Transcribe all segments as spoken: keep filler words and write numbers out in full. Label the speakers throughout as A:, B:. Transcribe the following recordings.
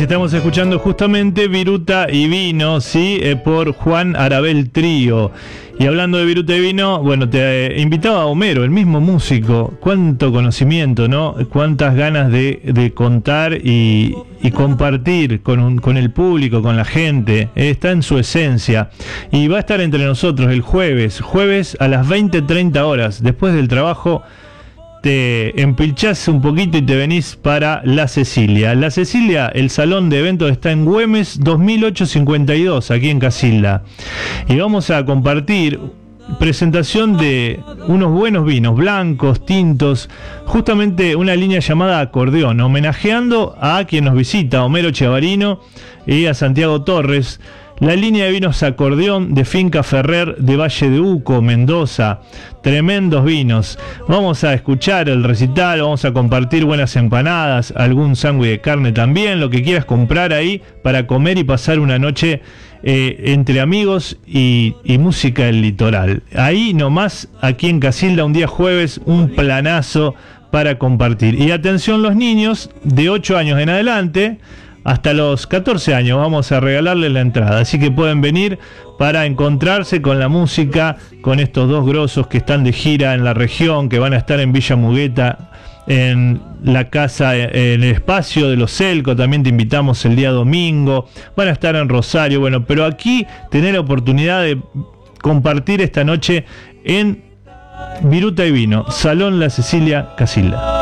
A: Estamos escuchando justamente Viruta y Vino, ¿sí? Eh, por Juan Arabel Trío. Y hablando de Viruta y Vino, bueno, te eh, invitaba a Homero, el mismo músico. Cuánto conocimiento, ¿no? Cuántas ganas de, de contar y, y compartir con, un, con el público, con la gente. Eh, está en su esencia. Y va a estar entre nosotros el jueves, jueves a las veinte treinta horas, después del trabajo. Te empilchás un poquito y te venís para La Cecilia. La Cecilia, el salón de eventos está en Güemes dos mil ochocientos cincuenta y dos, aquí en Casilda. Y vamos a compartir presentación de unos buenos vinos, blancos, tintos, justamente una línea llamada Acordeón, homenajeando a quien nos visita, Homero Chiavarino y a Santiago Torres. La línea de vinos Acordeón de Finca Ferrer de Valle de Uco, Mendoza. Tremendos vinos. Vamos a escuchar el recital, vamos a compartir buenas empanadas, algún sándwich de carne también, lo que quieras comprar ahí para comer y pasar una noche eh, entre amigos y, y música del litoral. Ahí nomás, aquí en Casilda, un día jueves, un planazo para compartir. Y atención los niños de ocho años en adelante, hasta los catorce años vamos a regalarles la entrada, así que pueden venir para encontrarse con la música, con estos dos grosos que están de gira en la región, que van a estar en Villa Mugueta, en la casa, en el espacio de los Celco, también te invitamos el día domingo, van a estar en Rosario, bueno, pero aquí tener la oportunidad de compartir esta noche en Viruta y Vino, Salón La Cecilia, Casilda.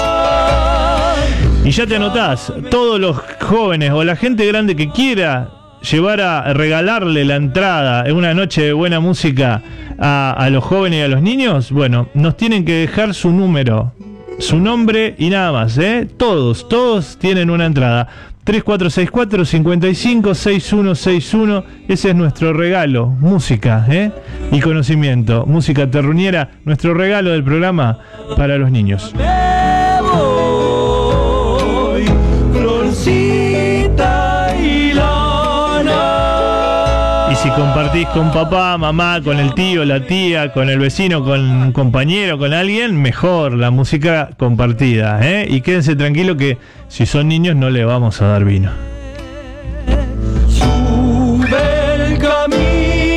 A: Y ya te anotás, todos los jóvenes o la gente grande que quiera llevar a regalarle la entrada en una noche de buena música a, a los jóvenes y a los niños, bueno, nos tienen que dejar su número, su nombre y nada más, ¿eh? Todos, todos tienen una entrada. tres cuatro seis cuatro, cinco cinco, seis uno seis uno, ese es nuestro regalo, música, ¿eh? Y conocimiento, música terruñera, nuestro regalo del programa para los niños. Y si compartís con papá, mamá, con el tío, la tía, con el vecino, con un compañero, con alguien, mejor la música compartida, ¿eh? Y quédense tranquilos que si son niños no le vamos a dar vino. Sube el camino.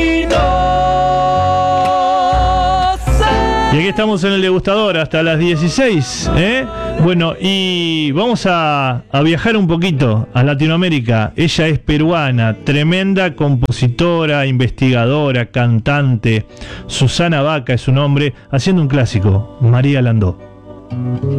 A: Y aquí estamos en el degustador hasta las dieciséis, ¿eh? Bueno, y vamos a, a viajar un poquito a Latinoamérica. Ella es peruana, tremenda compositora, investigadora, cantante. Susana Vaca es su nombre, haciendo un clásico, María Landó.